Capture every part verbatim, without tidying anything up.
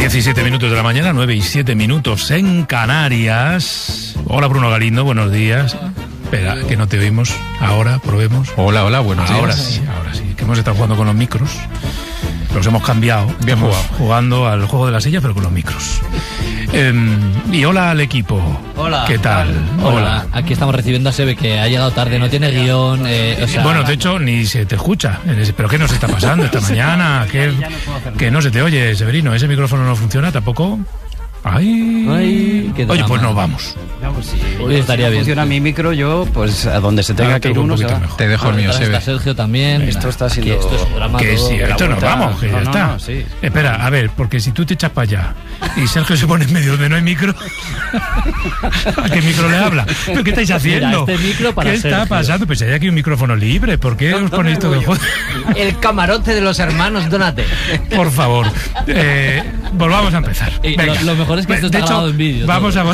diecisiete minutos de la mañana, nueve y siete minutos en Canarias. Hola Bruno Galindo, buenos días. Espera, que no te oímos. Ahora, probemos. Hola, hola, buenos días. Ahora sí, ahora sí. Que hemos estado jugando con los micros. Los hemos cambiado. Bien Estamos jugado. jugando al juego de la silla, pero con los micros. Eh, y hola al equipo. Hola. ¿Qué tal? Hola. Hola. Aquí estamos recibiendo a Sebe, que ha llegado tarde, no tiene guión. Eh, o sea, bueno, de hecho, ni se te escucha. ¿Pero qué nos está pasando esta mañana? ¿Qué, que no se te oye, Severino? ¿Ese micrófono no funciona tampoco? Ay, Ay qué Oye, pues drama. nos vamos. No, pues sí, Hoy estaría si bien. funciona mi micro, yo, pues a donde se tenga Ahora que te ir oigo uno un se poquito va. mejor. Te dejo el mío, Detrás Sebe. está Sergio también. Esto está Aquí siendo- esto es un drama Que todo. sí, la esto nos vuelta. vamos, que No, ya no, está. no, sí. Espera, a ver, porque si tú te echas para allá y Sergio se pone en medio donde no hay micro, ¿a qué micro le habla? ¿Pero qué estáis haciendo? Mira, este micro para ¿Qué está Sergio. pasando? Pues hay aquí un micrófono libre, ¿por qué os ponéis todo el juego? El camarote de los hermanos Donate. Por favor, eh, volvamos a empezar. Y Venga. lo- lo mejor es que esto De está hecho, grabado en vídeo, Vamos todo. a...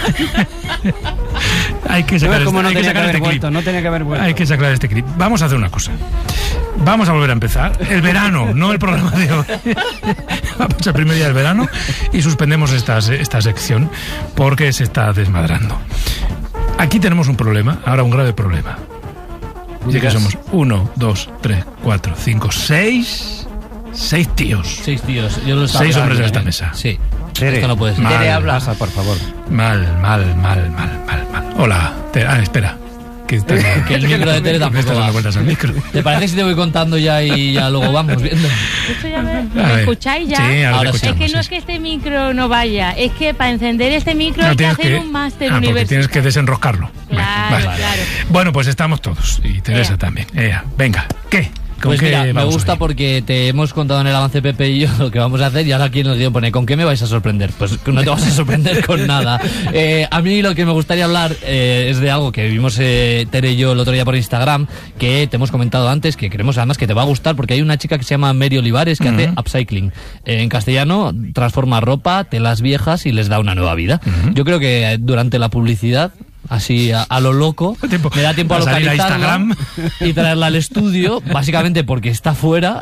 hay que No sacar, es como este, no hay que tenía que sacar haber este clip. vuelto, no tenía que haber vuelto. Hay que sacar este clip. Vamos a hacer una cosa. Vamos a volver a empezar. El verano, no el programa de hoy. Vamos al primer día del verano y suspendemos esta, esta sección porque se está desmadrando. Aquí tenemos un problema, ahora un grave problema. Y es que somos uno, dos, tres, cuatro, cinco, seis... Seis tíos. Seis tíos. Yo lo estaba Seis hombres en grabando, esta ¿eh? mesa. Sí. Tere, Esto no puede ser. mal. Tere, habla. Pasa, por favor. Mal, mal, mal, mal, mal, mal. Hola. Te- ah, espera. Que, te- Que el micro de Tere ¿Por qué estás tampoco dando va. vueltas al micro? ¿Te parece si te voy contando ya y ya luego vamos viendo? Esto ya me, A ¿me ver. escucháis ya? Sí, ahora, Ahora te sí. Es escuchamos. que no es sí, que este micro no vaya, es que para encender este micro No, hay que tienes hacer que- un máster ah, porque universitario. tienes que desenroscarlo. Claro, claro. Bueno, pues estamos todos. Y Teresa Ea. también. Ea, venga, ¿qué? ¿Con Pues qué mira, me vamos gusta hoy? porque te hemos contado en el avance Pepe y yo lo que vamos a hacer y ahora aquí en el guión pone ¿con qué me vais a sorprender? Pues no te vas a sorprender con nada. Eh, a mí lo que me gustaría hablar eh, es de algo que vimos eh, Tere y yo el otro día por Instagram, que te hemos comentado antes, que creemos además que te va a gustar porque hay una chica que se llama Mary Olivares que hace upcycling. Eh, en castellano transforma ropa, telas viejas y les da una nueva vida. Yo creo que eh, durante la publicidad, así a, a lo loco, Tiempo. me da tiempo a A salir a localizarla Instagram. y traerla al estudio, básicamente porque está fuera.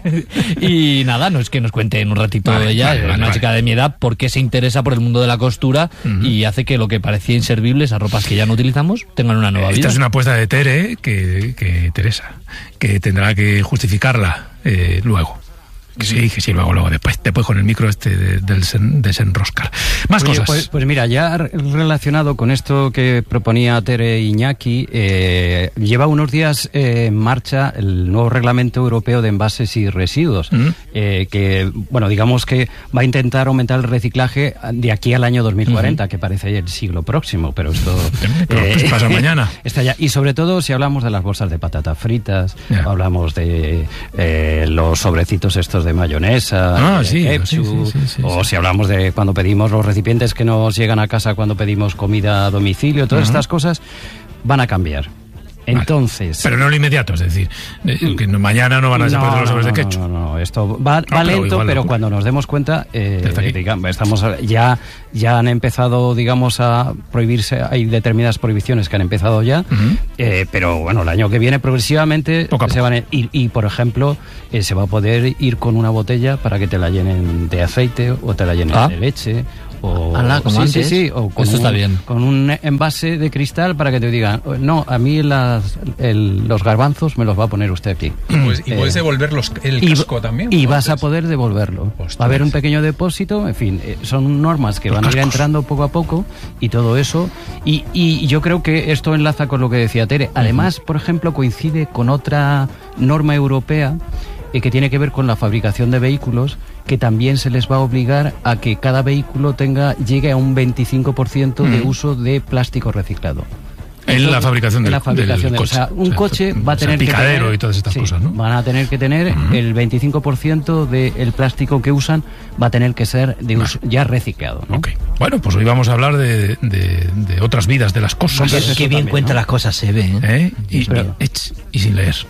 Y nada, no es que nos cuente en un ratito Vale, ella, vale, es vale, una vale. chica de mi edad, porque se interesa por el mundo de la costura y hace que lo que parecía inservible, esas ropas que ya no utilizamos, tengan una nueva vida. Esta es una apuesta de Tere que, que Teresa, que tendrá que justificarla eh, luego. Que sí, que sí, luego, luego, después, después con el micro este de- del sen- desenroscar. Más Oye, cosas. Pues, pues mira, ya re- relacionado con esto que proponía Tere Iñaki, eh, lleva unos días eh, en marcha el nuevo reglamento europeo de envases y residuos, Mm. eh, que, bueno, digamos que va a intentar aumentar el reciclaje de aquí al año dos mil cuarenta, que parece el siglo próximo, pero esto... Pero, pues, pasa mañana. Está ya. Y sobre todo si hablamos de las bolsas de patatas fritas, Ya. hablamos de eh, los sobrecitos estos de mayonesa, Ah, de sí, ketchup, sí, sí, sí, sí, o sí. si hablamos de cuando pedimos los recipientes que nos llegan a casa cuando pedimos comida a domicilio, todas Ujú. estas cosas van a cambiar. Vale. Entonces... Pero no lo inmediato, es decir, eh, que no- mañana no van a desaparecer los sobres de ketchup. No, no, no, esto va, va pero lento, igual pero lo- cuando nos demos cuenta, eh, Ya está aquí. digamos, estamos ya, ya han empezado, digamos, a prohibirse, hay determinadas prohibiciones que han empezado ya, Ujú. eh, pero bueno, el año que viene progresivamente Poco a se poco. van a ir, y por ejemplo, eh, se va a poder ir con una botella para que te la llenen de aceite o te la llenen Ah. de leche. O, Ala, como sí, sí, antes. sí, o con Esto un, está bien. con un envase de cristal para que te digan, no, a mí las, el- los garbanzos me los va a poner usted aquí. Pues, y Eh, puedes devolver los, el y, casco también. y ¿no? vas a Entonces, poder devolverlo. Ostras. Va a haber un pequeño depósito, en fin, eh, son normas que Los van a ir cascos. entrando poco a poco y todo eso. Y, y yo creo que esto enlaza con lo que decía Tere. Además, por ejemplo, coincide con otra norma europea eh, que tiene que ver con la fabricación de vehículos, que también se les va a obligar a que cada vehículo tenga llegue a un veinticinco por ciento de Mm. uso de plástico reciclado. En la fabricación En del, la fabricación del de- coche. O sea, un coche va a tener que picadero tener, y todas estas sí, cosas, ¿no? van a tener que tener el veinticinco por ciento del plástico que usan va a tener que ser de uso, ya reciclado, ¿no? Ok. Bueno, pues hoy vamos a hablar de, de- de otras vidas, de las cosas. Qué, Eso qué bien también, cuenta ¿no? las cosas se ve, ¿eh? ¿Eh? Y, Pero- y- y sin leer.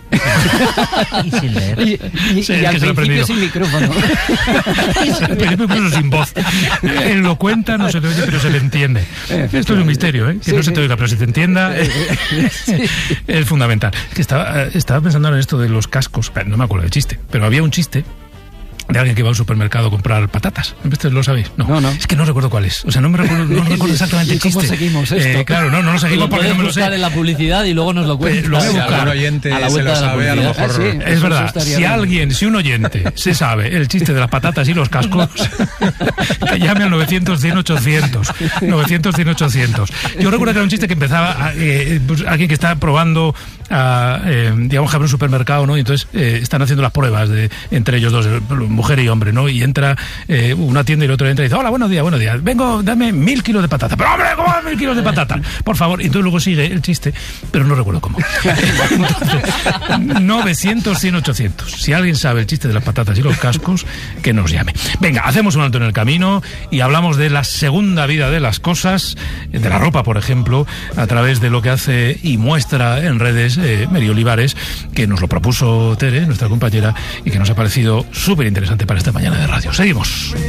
Y sin leer. Y, y- Sí, y es al que se lo he principio aprendido. sin micrófono. Pero incluso sin voz. Él lo cuenta, no se le oye, pero se le entiende. Esto es un misterio, ¿eh? Que Sí, no se sí. te oiga, pero se te entienda. Es fundamental. Es que estaba, estaba pensando en esto de los cascos. No me acuerdo del chiste, pero había un chiste de alguien que va a un supermercado a comprar patatas. ¿Ustedes lo sabéis? No. No, no. Es que no recuerdo cuál es. O sea, no me recuerdo, no recuerdo exactamente ¿Y el chiste. cómo seguimos esto? Eh, claro, no, no lo seguimos Lo porque no puedes me lo sé. buscar en la publicidad y luego nos lo cuentas. Lo voy a Si buscar. algún oyente A la se vuelta lo de la sabe, a lo publicidad. mejor... Ah, sí. Es Eso verdad, estaría si bien. alguien, si un oyente se sabe el chiste de las patatas y los cascos, que llame al novecientos, cien, ochocientos. novecientos, cien, ochocientos. Yo recuerdo que era un chiste que empezaba a, eh, pues, alguien que está probando, a, eh, digamos que abre un supermercado, ¿no? Y entonces eh, están haciendo las pruebas de, entre ellos dos, eh, mujer y hombre, ¿no? Y entra eh, una tienda y el otro entra y dice, hola, buenos días, buenos días, vengo, dame mil kilos de patata. Pero hombre, ¿cómo mil kilos de patata? Por favor. Y entonces luego sigue el chiste, pero no recuerdo cómo. Entonces, novecientos, cien, ochocientos. Si alguien sabe el chiste de las patatas y los cascos, que nos llame. Venga, hacemos un alto en el camino y hablamos de la segunda vida de las cosas, de la ropa, por ejemplo, a través de lo que hace y muestra en redes eh, Mary Olivares, que nos lo propuso Tere, nuestra compañera, y que nos ha parecido súper interesante para esta mañana de radio. Seguimos.